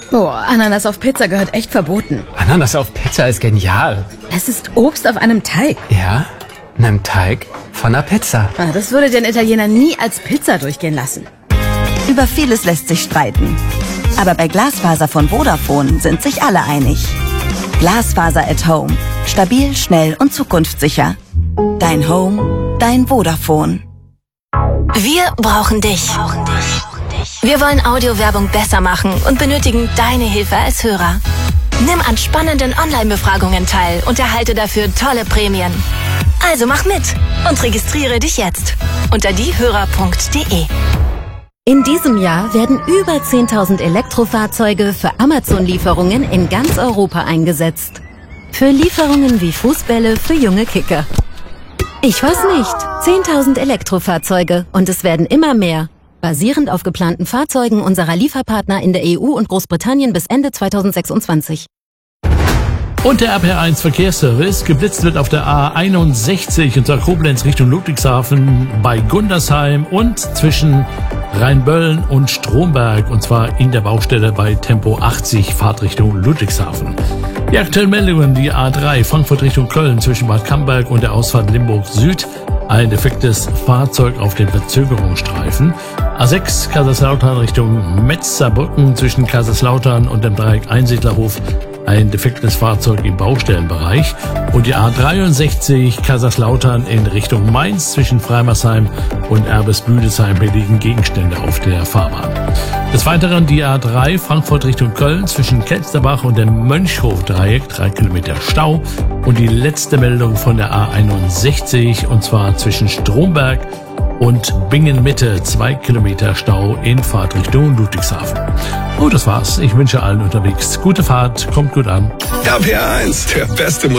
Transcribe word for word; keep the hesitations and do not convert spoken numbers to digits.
Oh, Ananas auf Pizza gehört echt verboten. Ananas auf Pizza ist genial. Es ist Obst auf einem Teig. Ja, einem Teig von einer Pizza. Ah, das würde den Italiener nie als Pizza durchgehen lassen. Über vieles lässt sich streiten. Aber bei Glasfaser von Vodafone sind sich alle einig. Glasfaser at Home. Stabil, schnell und zukunftssicher. Dein Home, dein Vodafone. Wir brauchen dich. Wir wollen Audiowerbung besser machen und benötigen deine Hilfe als Hörer. Nimm an spannenden Online-Befragungen teil und erhalte dafür tolle Prämien. Also mach mit und registriere dich jetzt unter diehörer punkt de. In diesem Jahr werden über zehntausend Elektrofahrzeuge für Amazon-Lieferungen in ganz Europa eingesetzt. Für Lieferungen wie Fußbälle für junge Kicker. Ich weiß nicht. zehntausend Elektrofahrzeuge und es werden immer mehr. Basierend auf geplanten Fahrzeugen unserer Lieferpartner in der E U und Großbritannien bis Ende zweitausendsechsundzwanzig. Und der R P R eins Verkehrsservice. Geblitzt wird auf der A einundsechzig unter Koblenz Richtung Ludwigshafen bei Gundersheim und zwischen Rheinböllen und Stromberg, und zwar in der Baustelle bei Tempo achtzig, Fahrtrichtung Ludwigshafen. Die aktuellen Meldungen: die A drei Frankfurt Richtung Köln zwischen Bad Camberg und der Ausfahrt Limburg Süd. Ein defektes Fahrzeug auf dem Verzögerungsstreifen. A sechs Kaiserslautern Richtung Metzerbrücken zwischen Kaiserslautern und dem Dreieck Einsiedlerhof. Ein defektes Fahrzeug im Baustellenbereich. Und die A dreiundsechzig Kaiserslautern in Richtung Mainz zwischen Freimersheim und Erbes-Büdesheim liegen Gegenstände auf der Fahrbahn. Des Weiteren die A drei Frankfurt Richtung Köln zwischen Kelsterbach und dem Mönchhof-Dreieck, drei Kilometer Stau. Und die letzte Meldung von der A einundsechzig, und zwar zwischen Stromberg und Bingen-Mitte, zwei Kilometer Stau in Fahrtrichtung Ludwigshafen. Oh, das war's. Ich wünsche allen unterwegs gute Fahrt, kommt gut an. R P R eins, der beste